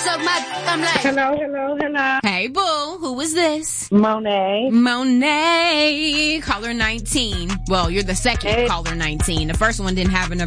suck my I'm like, Hello. hey, boo, who was this? Monet. Monet, caller 19. Well, you're the second caller 19. The first one didn't have enough